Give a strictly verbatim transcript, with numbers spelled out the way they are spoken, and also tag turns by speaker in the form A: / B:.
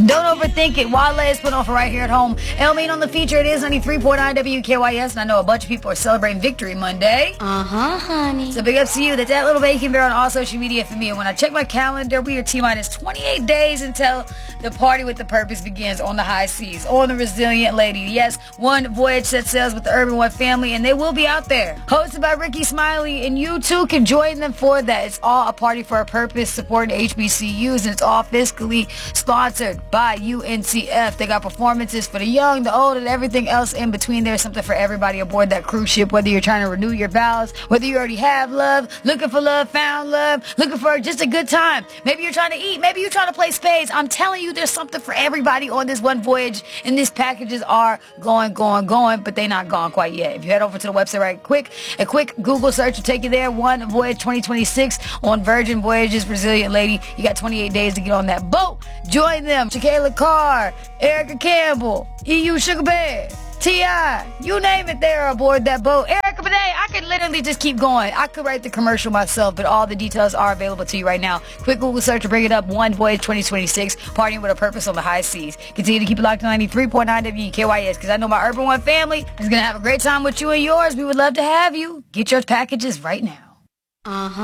A: Don't overthink it. Wale is put on for right here at home. El Mean on the feature. It is ninety-three point nine W K Y S, and I know a bunch of people are celebrating Victory Monday.
B: Uh-huh, honey.
A: So big ups to you. That's at Little Bacon Bear on all social media for me. And when I check my calendar, we are T-minus twenty-eight days until the party with the purpose begins on the high seas, on the Resilient Lady. Yes, one voyage set sails with the Urban One family, and they will be out there. Hosted by Ricky Smiley, and you too can join them for that. It's all a party for a purpose, supporting H B C Us, and it's all fiscally sponsored by U N C F. They got performances for the young, the old, and everything else in between. There's something for everybody aboard that cruise ship, whether you're trying to renew your vows, whether you already have love, looking for love, found love, looking for just a good time. Maybe you're trying to eat, maybe you're trying to play spades. I'm telling you, there's something for everybody on this one voyage, and these packages are going, going, going, but they're not gone quite yet. If you head over to the website right quick, a quick Google search will take you there. One Voyage twenty twenty-six on Virgin Voyages, Resilient Lady. You got twenty-eight days to get on that boat. Join them. Shakayla Carr, Erica Campbell, E U Sugar Bear, T I, you name it, they're aboard that boat. Erica Benet, I could literally just keep going. I could write the commercial myself, but all the details are available to you right now. Quick Google search to bring it up. One Voyage twenty twenty-six, partying with a purpose on the high seas. Continue to keep it locked on ninety-three point nine W K Y S, because I know my Urban One family is going to have a great time with you and yours. We would love to have you. Get your packages right now.
B: Uh-huh.